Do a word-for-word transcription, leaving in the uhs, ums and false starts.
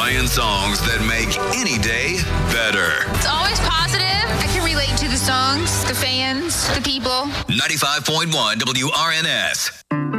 Ryan songs that make any day better. It's always positive. I can relate to the songs, the fans, the people. ninety-five point one W R N S.